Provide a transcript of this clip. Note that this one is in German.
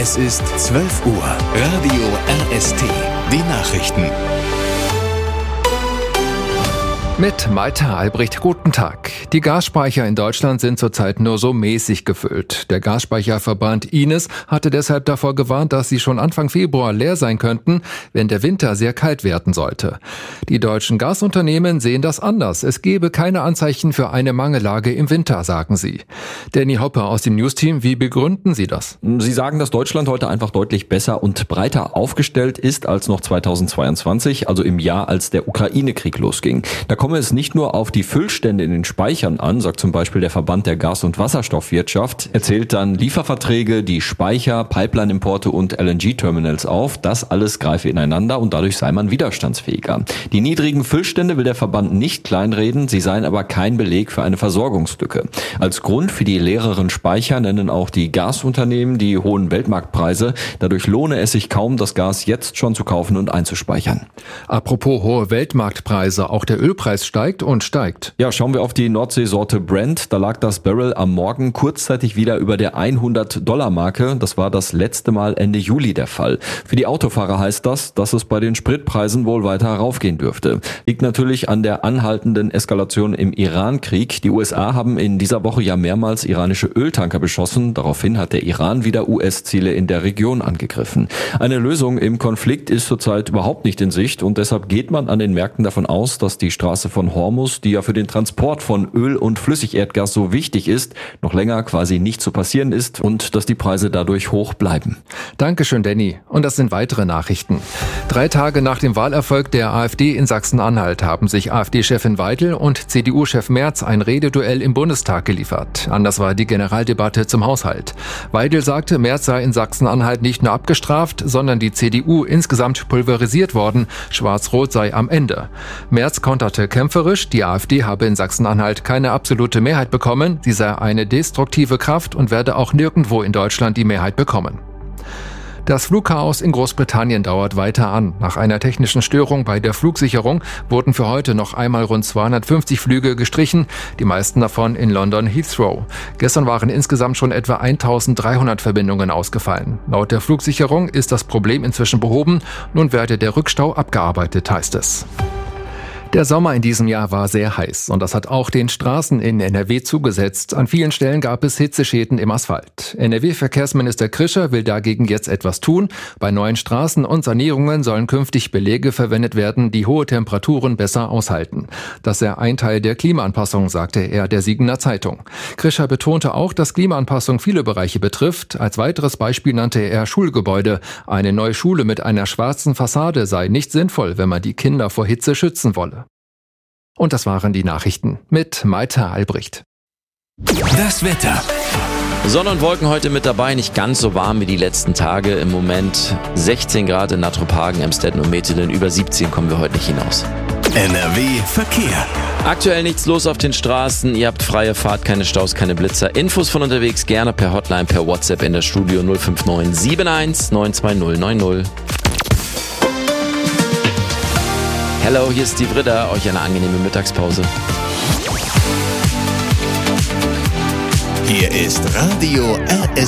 Es ist 12 Uhr. Radio RST. Die Nachrichten. Mit Malte Albrecht, guten Tag. Die Gasspeicher in Deutschland sind zurzeit nur so mäßig gefüllt. Der Gasspeicherverband Ines hatte deshalb davor gewarnt, dass sie schon Anfang Februar leer sein könnten, wenn der Winter sehr kalt werden sollte. Die deutschen Gasunternehmen sehen das anders. Es gebe keine Anzeichen für eine Mangellage im Winter, sagen sie. Danny Hoppe aus dem Newsteam, wie begründen Sie das? Sie sagen, dass Deutschland heute einfach deutlich besser und breiter aufgestellt ist als noch 2022, also im Jahr, als der Ukraine-Krieg losging. Da komme es nicht nur auf die Füllstände in den Speichern an, sagt zum Beispiel der Verband der Gas- und Wasserstoffwirtschaft. Er zählt dann Lieferverträge, die Speicher, Pipeline-Importe und LNG-Terminals auf. Das alles greife ineinander und dadurch sei man widerstandsfähiger. Die niedrigen Füllstände will der Verband nicht kleinreden, sie seien aber kein Beleg für eine Versorgungslücke. Als Grund für die leereren Speicher nennen auch die Gasunternehmen die hohen Weltmarktpreise. Dadurch lohne es sich kaum, das Gas jetzt schon zu kaufen und einzuspeichern. Apropos hohe Weltmarktpreise, auch der Ölpreis steigt und steigt. Ja, schauen wir auf die Nordseesorte Brent. Da lag das Barrel am Morgen kurzzeitig wieder über der $100-Marke. Das war das letzte Mal Ende Juli der Fall. Für die Autofahrer heißt das, dass es bei den Spritpreisen wohl weiter raufgehen dürfte. Liegt natürlich an der anhaltenden Eskalation im Iran-Krieg. Die USA haben in dieser Woche ja mehrmals iranische Öltanker beschossen. Daraufhin hat der Iran wieder US-Ziele in der Region angegriffen. Eine Lösung im Konflikt ist zurzeit überhaupt nicht in Sicht und deshalb geht man an den Märkten davon aus, dass die Straße von Hormuz, die ja für den Transport von Öl und Flüssigerdgas so wichtig ist, noch länger quasi nicht zu passieren ist und dass die Preise dadurch hoch bleiben. Dankeschön, Danny. Und das sind weitere Nachrichten. 3 Tage nach dem Wahlerfolg der AfD in Sachsen-Anhalt haben sich AfD-Chefin Weidel und CDU-Chef Merz ein Rededuell im Bundestag geliefert. Anders war die Generaldebatte zum Haushalt. Weidel sagte, Merz sei in Sachsen-Anhalt nicht nur abgestraft, sondern die CDU insgesamt pulverisiert worden. Schwarz-Rot sei am Ende. Merz konterte kämpferisch, die AfD habe in Sachsen-Anhalt keine absolute Mehrheit bekommen, sie sei eine destruktive Kraft und werde auch nirgendwo in Deutschland die Mehrheit bekommen. Das Flugchaos in Großbritannien dauert weiter an. Nach einer technischen Störung bei der Flugsicherung wurden für heute noch einmal rund 250 Flüge gestrichen, die meisten davon in London Heathrow. Gestern waren insgesamt schon etwa 1300 Verbindungen ausgefallen. Laut der Flugsicherung ist das Problem inzwischen behoben, nun werde der Rückstau abgearbeitet, heißt es. Der Sommer in diesem Jahr war sehr heiß und das hat auch den Straßen in NRW zugesetzt. An vielen Stellen gab es Hitzeschäden im Asphalt. NRW-Verkehrsminister Krischer will dagegen jetzt etwas tun. Bei neuen Straßen und Sanierungen sollen künftig Belege verwendet werden, die hohe Temperaturen besser aushalten. Das sei ein Teil der Klimaanpassung, sagte er der Siegener Zeitung. Krischer betonte auch, dass Klimaanpassung viele Bereiche betrifft. Als weiteres Beispiel nannte er Schulgebäude. Eine neue Schule mit einer schwarzen Fassade sei nicht sinnvoll, wenn man die Kinder vor Hitze schützen wolle. Und das waren die Nachrichten mit Malte Albrecht. Das Wetter. Sonne und Wolken heute mit dabei, nicht ganz so warm wie die letzten Tage. Im Moment 16 Grad in Natruphagen, Emstetten und Metelen, über 17 kommen wir heute nicht hinaus. NRW Verkehr. Aktuell nichts los auf den Straßen, ihr habt freie Fahrt, keine Staus, keine Blitzer. Infos von unterwegs gerne per Hotline, per WhatsApp in der Studio 059 71 92090. Hallo, hier ist Steve Ritter, euch eine angenehme Mittagspause. Hier ist Radio RST.